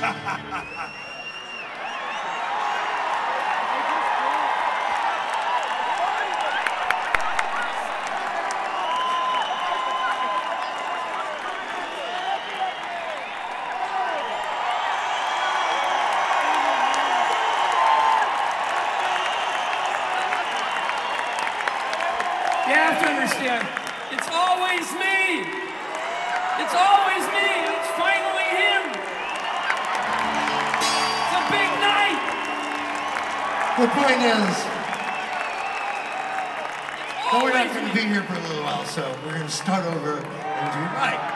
You have to understand, it's always me. It's always me. It's finally him. It's a big night. The point is, It's we're not always going to me. be here for a little while, so we're going to start over and do right.